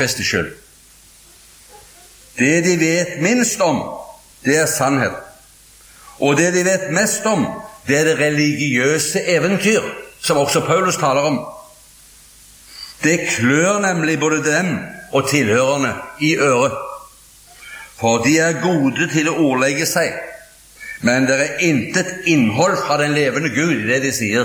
Kristi skyld. Det de vet minst om, det sannhet. Og det de vet mest om, det det religiøse eventyr, som også Paulus taler om. Det klør nemlig både dem og tilhørerne i øret, for de gode til å ordlegge seg, men det intet innhold fra den levende Gud i det de sier.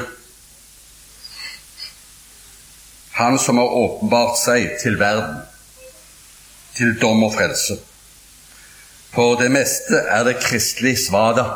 Han som har åpenbart seg til verden, til dom og frelse. For det meste det kristelig svada.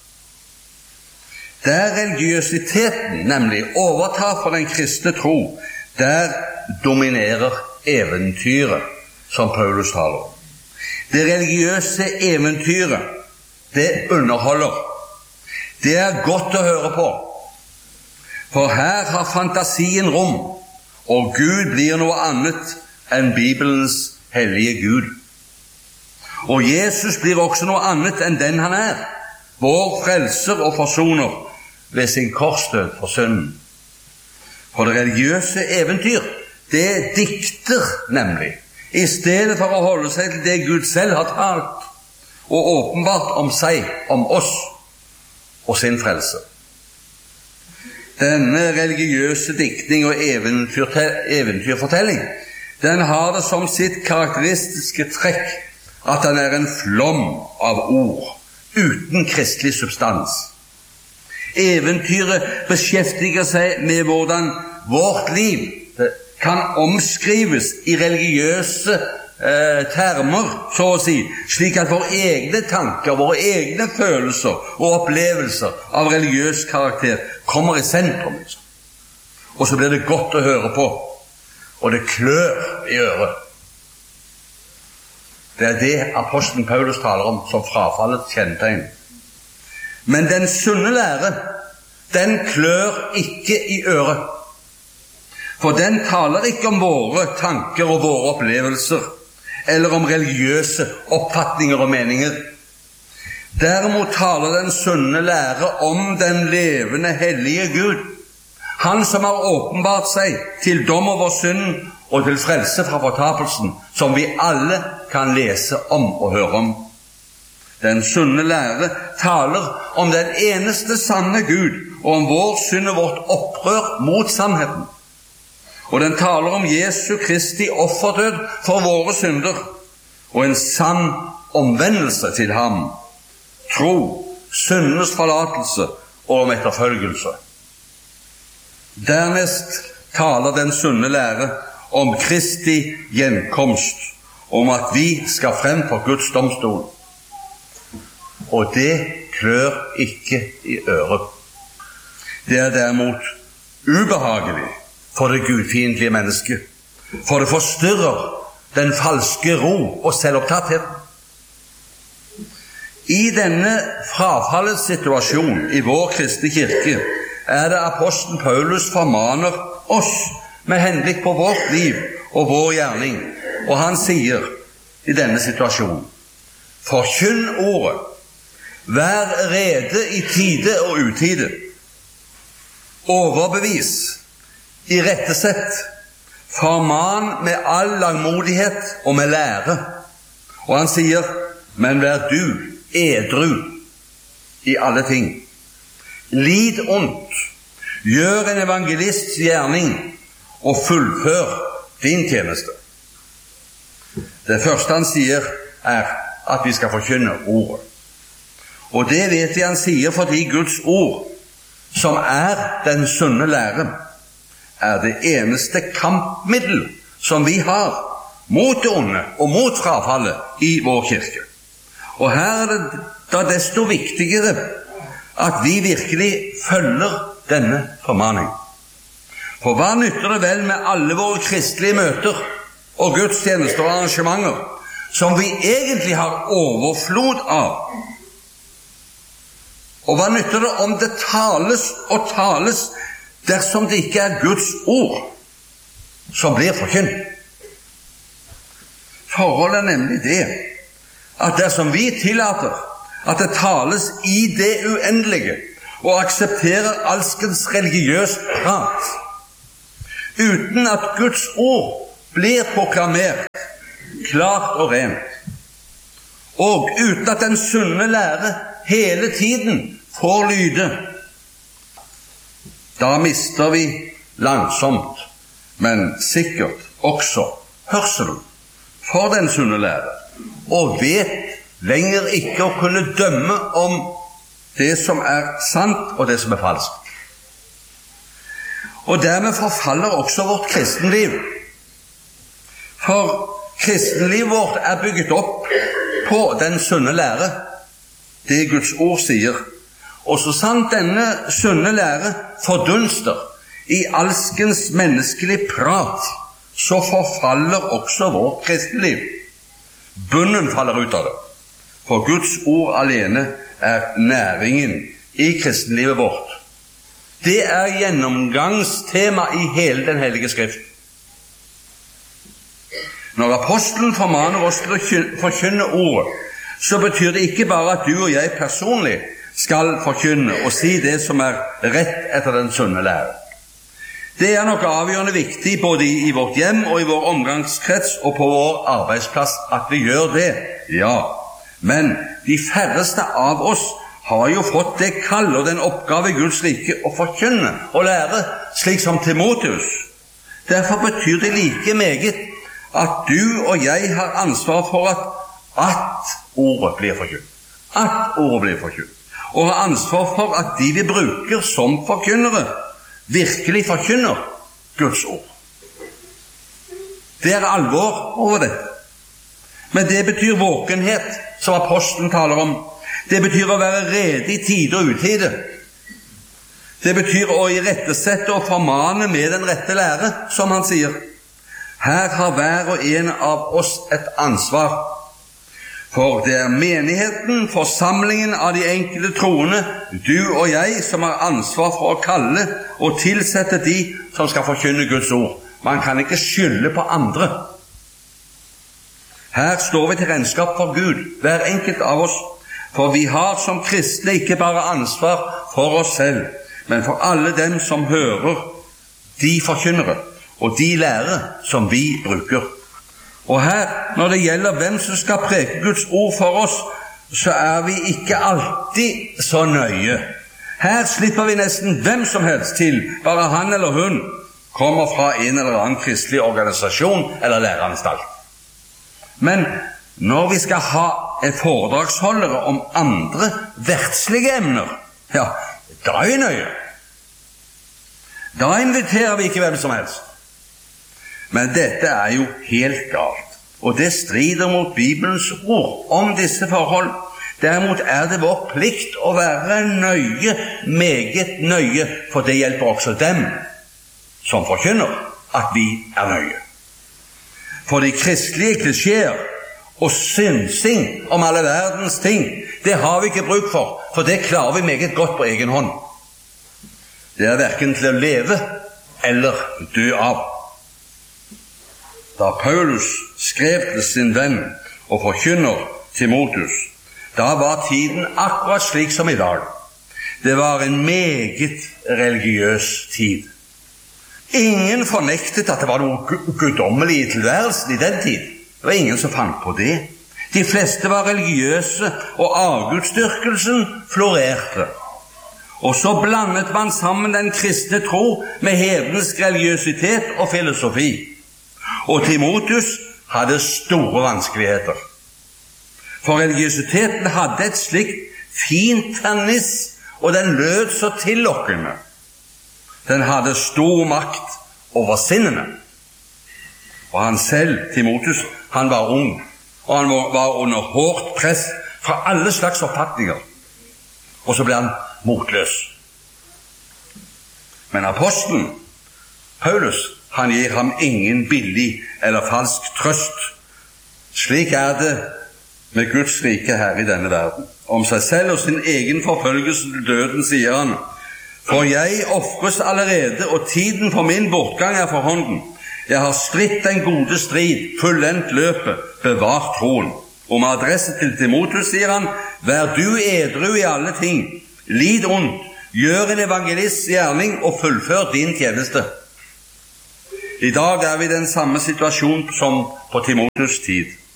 Der religiøsiteten nemlig overtar for den kristne tro, der dominerer eventyret, som Paulus taler om. Det religiøse eventyret, det underholder. Det godt å høre på. For her har fantasien rom, og Gud blir noe annet enn Bibelens hellige Gud. Og Jesus blir også noe annet enn den han vår frelser og forsoner ved sin korsdød for synden. For det religiøse eventyr, det dikter nemlig, i stedet for å holde seg til det Gud selv har talt, og åpenbart om seg, om oss og sin frelse. Denne religiøse diktning og eventyrfortelling, den har det som sitt karakteristiske trekk at den en flom av ord, uten kristelig substans. Eventyret beskjeftiger seg med hvordan vårt liv kan omskrives i religiøse termer, så å si, slik at våre egne tanker, våre egne følelser og opplevelser av religiøs karakter kommer i sentrum. Og så blir det godt å høre på, og det klør i øret. Det det apostelen Paulus taler om som frafallets kjennetegn. Men den sunne lære, den klør ikke i øret. For den taler ikke om våre tanker og våre opplevelser, eller om religiøse oppfatninger og meninger. Derimot taler den sunne lære om den levende hellige Gud, han som har åpenbart seg til dom over synden og til frelse fra fortapelsen, som vi alle kan lese om og høre om. Den sunne lære taler om den eneste sanne Gud, og om vår synd og vårt opprør mot sannheten. Og den taler om Jesu Kristi offerdød for våre synder, og en sann omvendelse til ham, tro, syndenes forlatelse og om etterfølgelse. Dernest taler den sunne lære om Kristi gjenkomst, om at vi skal frem for Guds domstol. Og det klør ikke i øret. Det derimot ubehagelig for det gudfiendtlige mennesket, for det forstyrrer den falske ro og selvopptattheten. I denne frafallets situasjon i vår kristne kirke det apostelen Paulus formaner oss med henblikk på vårt liv og vår gjerning, og han sier i denne situasjonen: forkynn ordet, vær rede i tide og utide, overbevis, irettesett, forman med all langmodighet og med lære. Og han sier: men vær du edru i alle ting. Lid ondt, gjør en evangelists gjerning og fullfør din tjeneste. Det første han sier at vi skal forkynne ordet. Og det vet vi han sier fordi Guds ord, som den sunne lære, det eneste kampmiddel som vi har mot det onde og mot frafallet i vår kirke. Og her det da desto viktigere at vi virkelig følger denne formaning. For hva nytter det vel med alle våre kristelige møter og gudstjenester og arrangementer som vi egentlig har overflod av? Og hva nytter det om det tales og tales dersom det ikke Guds ord som blir forkynt? Forholdet nemlig det at dersom vi tillater at det tales i det uendelige og aksepterer alskens religiøs prat, uten at Guds ord blir proklamert klart og rent, og uten at den sunne lære hele tiden får lyde, da mister vi langsomt, men sikkert også hørselen for den sunne lære, og vet lenger ikke å kunne dømme om det som sant og det som falskt. Og dermed forfaller også vårt kristenliv. For kristenlivet vårt bygget opp på den sunne lære, det Guds ord sier. Og så sant denne sunne lære fordunster i alskens menneskelig prat, så forfaller også vårt kristenliv. Bunnen faller ut av det. For Guds ord alene næringen i kristenlivet vårt. Det gjennomgangstema i hele den hellige skrift. Når apostelen formaner oss til å forkynne ordet, så betyr det ikke bare at du og jeg personlig skal forkynne og si det som rett etter den sunne lære. Det nok avgjørende viktig både i vårt hjem og i vår omgangskrets og på vår arbeidsplass at vi gjør det, ja. Men de færreste av oss har jo fått det kall og den oppgave i Guds rike å forkynne og lære, slik som Timotheus. Derfor betyr det like meget at du og jeg har ansvar for at ordet blir forkynt. At ordet blir forkynt. Og har ansvar for at de vi bruker som forkynnere virkelig forkynner Guds ord. Det alvor over det. Men det betyr våkenhet, som apostelen taler om. Det betyr å være rede i tide og utide. Det betyr å irettesette og formane med den rette lære, som han sier. Her har hver og en av oss et ansvar. For det menigheten, forsamlingen av de enkelte troende, du og jeg, som har ansvar for å kalle og tilsette de som skal forkynne Guds ord. Man kan ikke skylde på andre. Her står vi til regnskap for Gud, hver enkelt av oss, for vi har som kristne ikke bare ansvar for oss selv, men for alle dem som hører de forkynnere og de lærer som vi bruker. Og her, når det gjelder hvem som skal preke Guds ord for oss, så vi ikke alltid så nøye. Her slipper vi nesten hvem som helst til, bare han eller hun kommer fra en eller annen kristelig organisasjon eller læreanstalt. Men når vi skal ha en foredragsholdere om andre verdslige emner, ja, da vi nøye. Da inviterer vi ikke hvem som helst. Men dette jo helt galt, og det strider mot Bibelens ord om disse forhold. Derimot det vår plikt å være nøye, meget nøye, for det hjelper også dem som forkynner at vi nøye. For de kristelige klisjeer og synsing om alle verdens ting, det har vi ikke bruk for det klarer vi meget godt på egen hånd. Det hverken til å leve eller dø av. Da Paulus skrev til sin venn og forkynner Timotheus, da var tiden akkurat slik som i dag. Det var en meget religiøs tid. Ingen fornektet at det var noe guddommelig i tilværelsen i den tid. Det var ingen som fant på det. De fleste var religiøse, og avgudsdyrkelsen florerte. Og så blandet man sammen den kristne tro med hedensk religiøsitet og filosofi. Og Timotheus hadde store vanskeligheter. For religiøsiteten hadde et slikt fint ferniss, og den lød så tillokkende. Den hadde stor makt over sinnene. Og han selv, Timotheus, han var ung, og han var under hårdt press fra alle slags oppfatninger. Og så ble han motløs. Men apostelen, Paulus, han gir ham ingen billig eller falsk trøst. Slik det med Guds rike her i denne verden. Om seg selv og sin egen forfølgelse til døden, sier han: For jeg offres allerede, og tiden for min bortgang for hånden. Jeg har stritt den gode strid, fullendt løpet, bevart troen. Og med adresse til Timotheus sier han: Vær du edru i alle ting, lid ondt, gjør en evangelists gjerning og fullfør din tjeneste. I dag vi i den samme situasjon som på Timotheus' tid.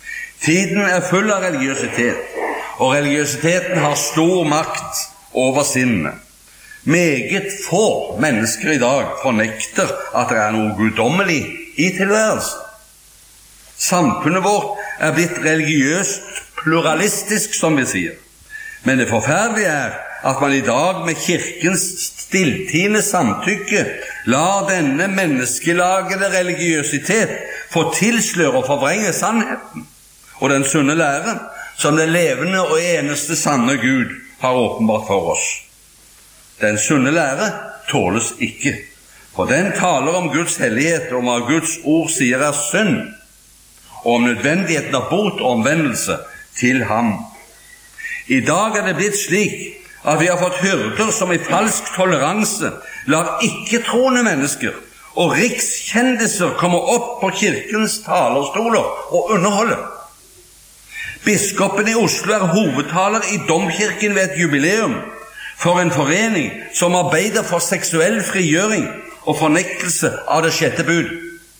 Tiden full av religiøsitet, og religiøsiteten har stor makt over sinnet. Meget få mennesker i dag fornekter at det noe guddommelig i tilværelsen. Samfunnet vårt blitt religiøst pluralistisk, som vi sier. Men det forferdelige at man i dag med kirkens stilltiende samtykke lar denne menneskelagede religiøsitet få tilsløre og forvrenge sannheten og den sunne læren som den levende og eneste sanne Gud har åpenbart for oss. Den sunne lære tåles ikke, for den taler om Guds hellighet og om hva Guds ord sier synd, og om nødvendigheten av bot og omvendelse til ham. I dag det blitt slik at vi har fått hyrder som i falsk toleranse lar ikke-troende mennesker og rikskjendiser komme opp på kirkens talerstoler og underholde. Biskopen i Oslo hovedtaler i domkirken ved et jubileum for en forening som arbeider for seksuell frigjøring og fornektelse av det 6. bud.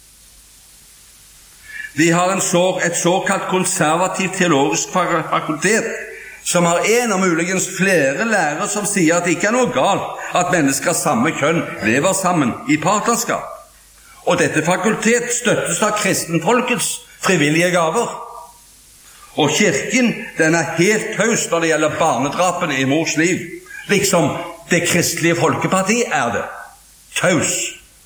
Vi har et såkalt konservativt teologisk fakultet som har en og muligens flere lærere som sier at det ikke noe galt at mennesker av samme kjønn lever sammen i partnerskap. Og dette fakultet støttes av kristenfolkets frivillige gaver. Og kirken, den helt taus når det gjelder barnedrapene i mors liv, liksom det kristelige folkeparti det. Taus.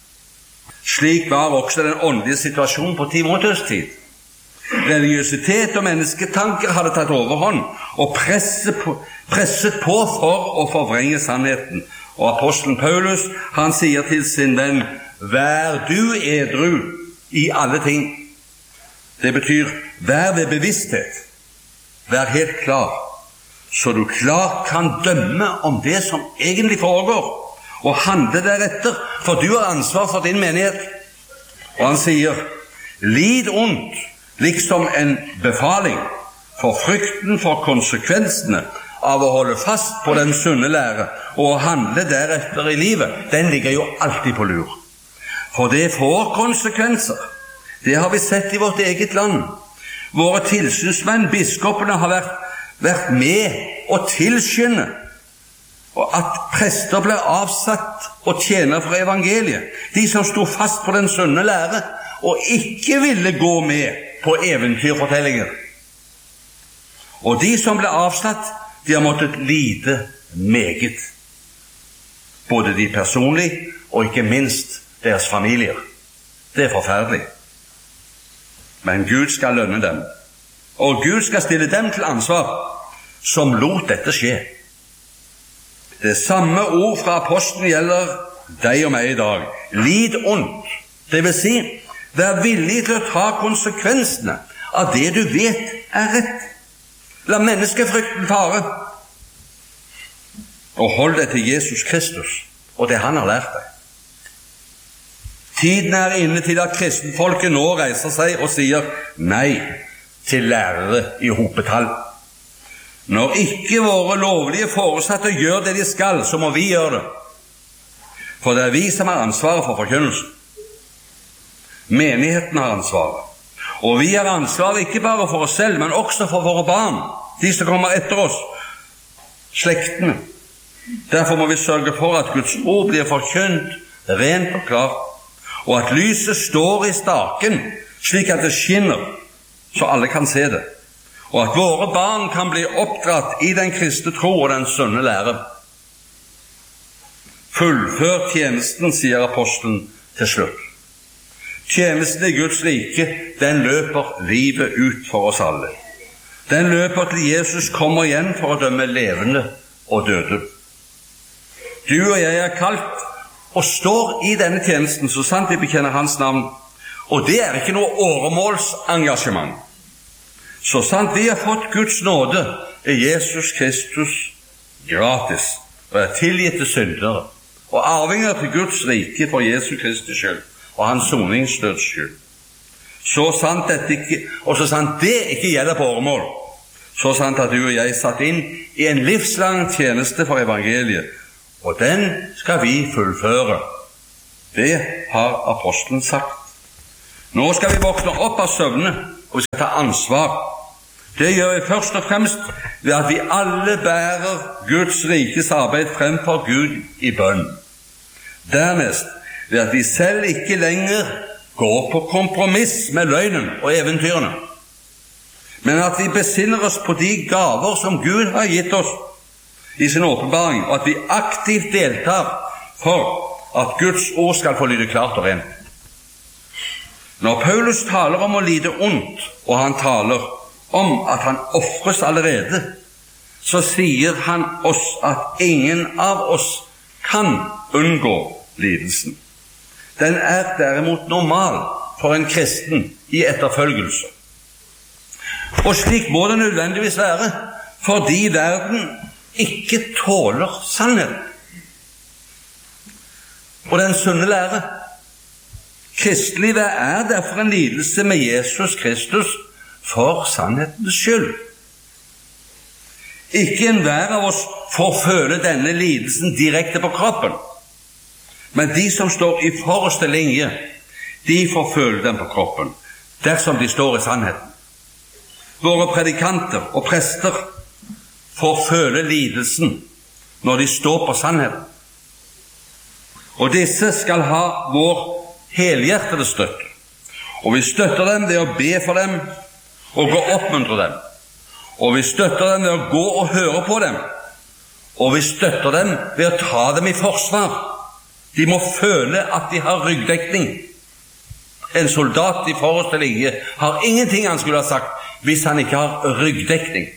Slik var også den åndelige situasjonen på Timoteus' tid. Religiøsitet og mennesketanker hadde tatt overhånd og presset på for å forvrenge sannheten. Og apostelen Paulus, han sier til sin venn, vær du edru i alle ting. Det betyr, vær ved bevissthet. Vær helt klar, så du klart kan dømme om det som egentlig foregår, og handle deretter, for du har ansvar for din menighet. Og han sier, lid ondt, liksom en befaling, for frykten for konsekvensene av å holde fast på den sunne lære og handle deretter i livet, den ligger jo alltid på lur. For det får konsekvenser. Det har vi sett i vårt eget land. Våre tilsynsmenn, biskopene, har vært med å tilskynde og at prester ble avsatt og tjener for evangeliet. De som stod fast på den sunne lære og ikke ville gå med på eventyrfortellinger. Og de som ble avsatt, de har måttet lide meget. Både de personlige og ikke minst deres familier. Det forferdelig. Men Gud skal lønne dem, og Gud skal stille dem til ansvar som lot dette skje. Det samme ord fra apostelen gjelder deg og meg i dag. Lid ondt, det vil si, vær villig til å ta konsekvensene av det du vet rett. La menneskefrykten fare, og hold deg til Jesus Kristus og det han har lært deg. Tiden inne til at kristenfolket nå reiser seg og sier nei til lærere i hopetall. Når ikke våre lovlige foresatte gjør det de skal, så må vi gjøre det. For det vi som har ansvaret for forkynnelsen. Menigheten har ansvaret. Og vi har ansvaret ikke bare for oss selv, men også for våre barn, de som kommer etter oss, slektene. Derfor må vi sørge for at Guds ord blir forkynt rent og klart, og at lyset står i staken, slik at det skinner, så alle kan se det, og at våre barn kan bli oppdratt i den kristne tro og den sunne lære. Fullfør tjenesten, sier apostelen til slutt. Tjenesten i Guds rike, den løper livet ut for oss alle. Den løper til Jesus kommer igjen for å dømme levende og døde. Du og jeg kalt og står i denne tjenesten så sant vi bekjenner hans navn. Og det ikke noe åremålsengasjement. Så sant vi har fått Guds nåde Jesus Kristus gratis og tilgitt til syndere og arvinger til Guds rike for Jesus Kristus skyld og hans soningsdøds skyld. Så sant det ikke gjelder på åremål, så sant at du og jeg satt inn i en livslang tjeneste for evangeliet, og den skal vi fullføre. Det har apostelen sagt. Nå skal vi våkne opp av søvne, og vi skal ta ansvar Det gjør vi først og fremst ved at vi alle bærer Guds rikes arbeid frem for Gud i bønn. Dernest ved at vi selv ikke lenger går på kompromiss med løgnen og eventyrene, men at vi besinner oss på de gaver som Gud har gitt oss i sin åpenbaring, og at vi aktivt deltar for at Guds ord skal få lyde klart og rent. Når Paulus taler om å lide ondt, og han taler om at han offres allerede, så sier han oss at ingen av oss kan unngå lidelsen. Den er derimot normal for en kristen i etterfølgelse. Og slik må det nødvendigvis være, fordi verden ikke tåler sannheten og den sunne lære. Kristelivet er derfor en lidelse med Jesus Kristus for sannhetens skyld. Ikke enhver av oss får føle denne lidelsen direkte på kroppen, men de som står i forreste linje, de får føle den på kroppen, dersom de står i sannheten. Våre predikanter og prester får føle lidelsen når de står på sannheten. Og disse skal ha vår helhjertede støtte. Og vi støtter dem ved å be for dem og gå og oppmuntre dem. Og vi støtter dem ved å gå og høre på dem. Og vi støtter dem ved å ta dem i forsvar. De må føle at de har ryggdekning. En soldat i forreste linje har ingenting han skulle ha sagt hvis han ikke har ryggdekning.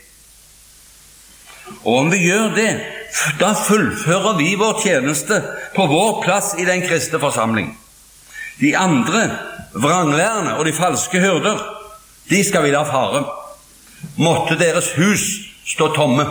Og om vi gjør det, da fullfører vi vår tjeneste på vår plass i den kristne forsamling. De andre, vranglærerne og de falske hyrder, de skal vi la fare. Måtte deres hus stå tomme.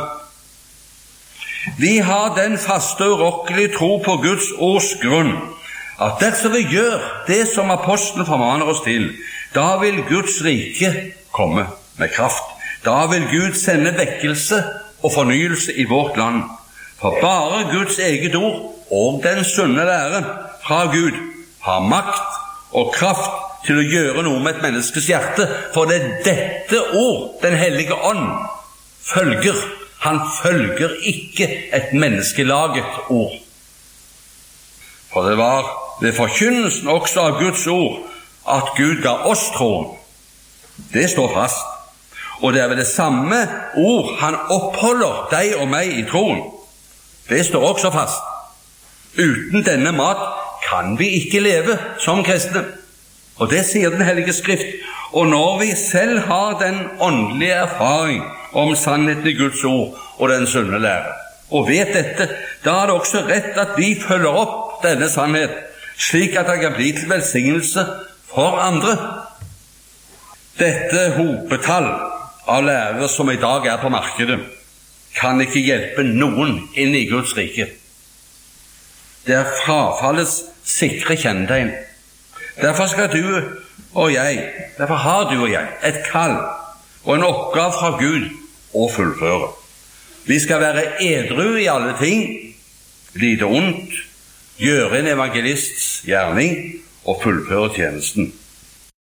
Vi har den faste og urokkelige tro på Guds ords grunn, at dersom vi gjør det som apostelen formaner oss til, da vil Guds rike komme med kraft. Da vil Gud sende vekkelse og fornyelse i vårt land. For bare Guds eget ord og den sunne lære fra Gud har makt og kraft til å gjøre noe med et menneskes hjerte, for det er dette ord Den hellige ånd følger. Han følger ikke et menneskelaget ord. For det var ved forkynnelsen også av Guds ord at Gud ga oss troen. Det står fast. Og det er ved det samme ord han oppholder deg og meg i troen. Det står også fast. Uten denne mat kan vi ikke leve som kristne. Og det sier Den hellige Skrift. Og når vi selv har den åndelige erfaring om sannheten i Guds ord og den sunne lære, og vet dette, da er det også rett at vi følger opp denne sannhet, slik at det kan bli til velsignelse for andre. Dette hopetall av lærere som i dag er på markedet, kan ikke hjelpe noen inn i Guds rike. Det er frafallets sikre kjennetegn. Derfor har du og jeg et kall og en oppgave fra Gud å fullføre. Vi skal være edru i alle ting, lide ondt, gjøre en evangelists gjerning og fullføre tjenesten.